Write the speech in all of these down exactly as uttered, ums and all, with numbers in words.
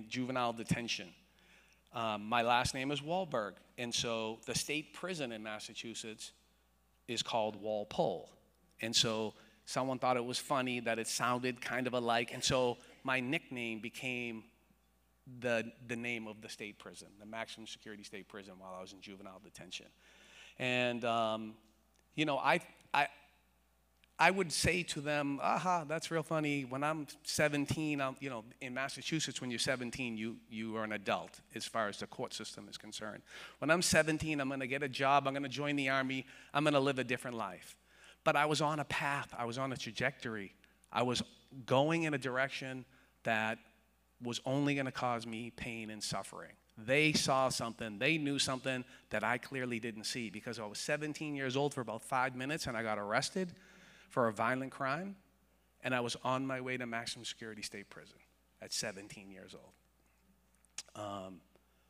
juvenile detention. Um, my last name is Wahlberg, and so the state prison in Massachusetts is called Walpole. And so someone thought it was funny that it sounded kind of alike, and so my nickname became the, the name of the state prison, the maximum security state prison, while I was in juvenile detention. And, um, you know, I, I, I would say to them, aha, that's real funny. When I'm seventeen, I'm, you know, in Massachusetts, when you're seventeen, you, you are an adult as far as the court system is concerned. When I'm seventeen, I'm going to get a job. I'm going to join the Army. I'm going to live a different life. But I was on a path. I was on a trajectory. I was going in a direction that was only going to cause me pain and suffering. They saw something. They knew something that I clearly didn't see, because I was seventeen years old for about five minutes, and I got arrested for a violent crime, and I was on my way to maximum security state prison at seventeen years old. Um,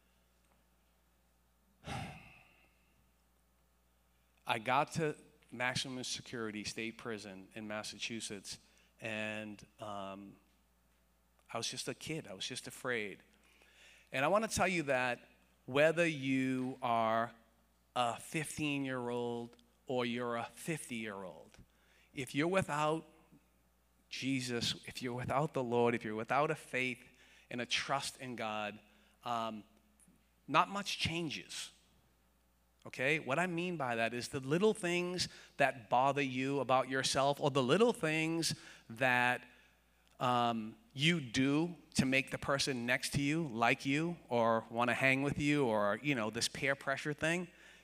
I got to maximum security state prison in Massachusetts, and um, I was just a kid. I was just afraid. And I want to tell you that whether you are a fifteen-year-old or you're a fifty-year-old, if you're without Jesus, if you're without the Lord, if you're without a faith and a trust in God, um, not much changes. Okay? What I mean by that is the little things that bother you about yourself, or the little things that um, you do to make the person next to you like you or want to hang with you, or, you know, this peer pressure thing,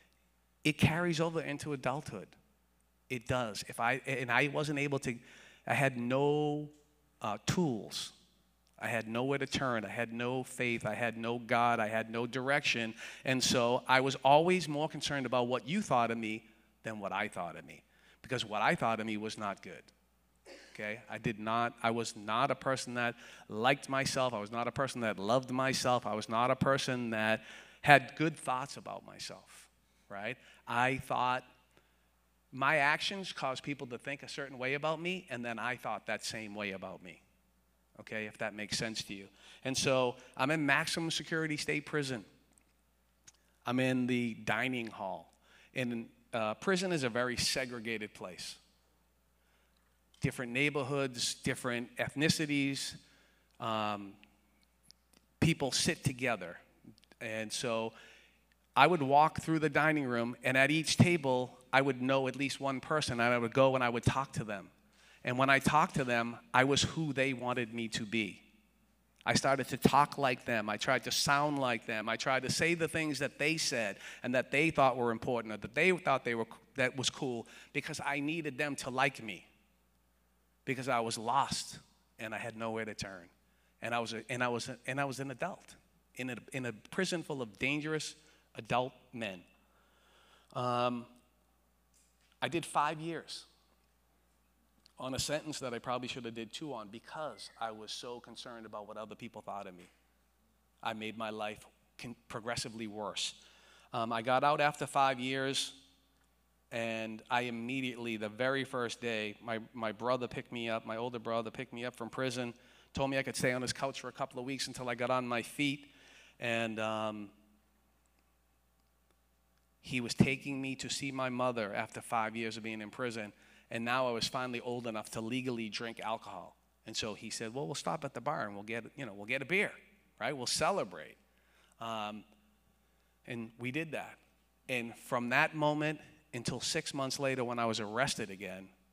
it carries over into adulthood. It does. If I, and I wasn't able to, I had no uh, tools. I had nowhere to turn. I had no faith. I had no God. I had no direction. And so I was always more concerned about what you thought of me than what I thought of me, because what I thought of me was not good. Okay? I did not, I was not a person that liked myself. I was not a person that loved myself. I was not a person that had good thoughts about myself, right? I thought my actions caused people to think a certain way about me, and then I thought that same way about me. Okay, if that makes sense to you. And so I'm in maximum security state prison. I'm in the dining hall. And uh, prison is a very segregated place. Different neighborhoods, different ethnicities. Um, people sit together. And so I would walk through the dining room, and at each table, I would know at least one person, and I would go and I would talk to them. And when I talked to them, I was who they wanted me to be. I started to talk like them. I tried to sound like them. I tried to say the things that they said and that they thought were important, or that they thought they were, that was cool, because I needed them to like me, because I was lost and I had nowhere to turn. And I was a, and I was a, and I was an adult in a, in a prison full of dangerous adult men. Um, I did five years on a sentence that I probably should have did two on, because I was so concerned about what other people thought of me. I made my life con- progressively worse. Um, I got out after five years, and I immediately, the very first day, my, my brother picked me up, my older brother picked me up from prison, told me I could stay on his couch for a couple of weeks until I got on my feet, and um, he was taking me to see my mother after five years of being in prison. And now I was finally old enough to legally drink alcohol. And so he said, well, we'll stop at the bar and we'll get, you know, we'll get a beer, right? We'll celebrate. Um, and we did that. And from that moment until six months later when I was arrested again,